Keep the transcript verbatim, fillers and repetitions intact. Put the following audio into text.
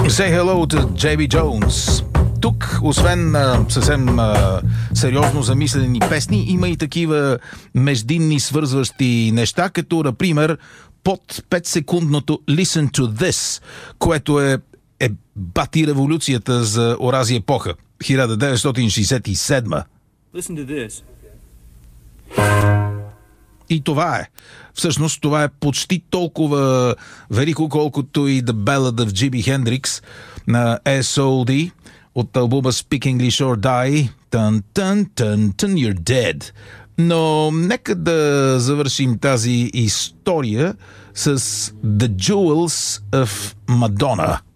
Say hello to Джей Би Jones. Тук, освен а, съвсем а, сериозно замислени песни, има и такива междинни свързващи неща, като, например, под пет-секундното Listen to This, което е, е бати революцията за онази епоха, хиляда деветстотин шейсет и седма. Listen to this. И това е. Всъщност това е почти толкова велико, колкото и The Ballad of Jimi Hendrix на Ес О Ди от албума Speak English or Die. Tun, tun, tun, tun, you're dead. Но нека да завършим тази история с The Jewels of Madonna.